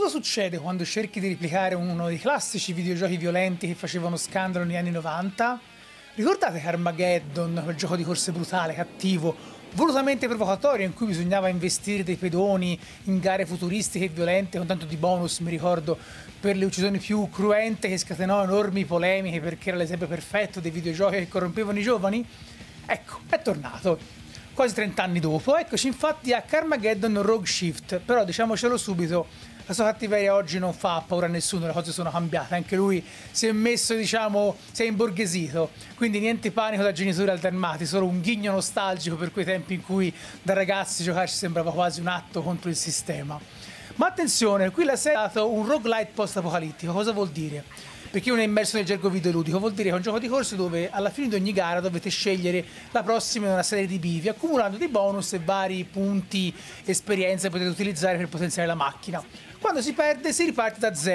Cosa succede quando cerchi di replicare uno dei classici videogiochi violenti che facevano scandalo negli anni 90? Ricordate Carmageddon, quel gioco di corse brutale, cattivo, volutamente provocatorio in cui bisognava investire dei pedoni in gare futuristiche e violente con tanto di bonus, mi ricordo, per le uccisioni più cruente che scatenò enormi polemiche perché era l'esempio perfetto dei videogiochi che corrompevano i giovani? Ecco, è tornato. Quasi 30 anni dopo, eccoci infatti a Carmageddon Rogue Shift, però diciamocelo subito, la sua cattiveria oggi non fa paura a nessuno, le cose sono cambiate, anche lui si è messo, si è imborghesito, quindi niente panico da genitori alternati, solo un ghigno nostalgico per quei tempi in cui da ragazzi giocarci sembrava quasi un atto contro il sistema. Ma attenzione, qui la serie è stato un roguelite post-apocalittico, cosa vuol dire? Per chi non è immerso nel gergo videoludico, vuol dire che è un gioco di corse dove alla fine di ogni gara dovete scegliere la prossima in una serie di bivi, accumulando dei bonus e vari punti, esperienze che potete utilizzare per potenziare la macchina. Quando si perde si riparte da zero.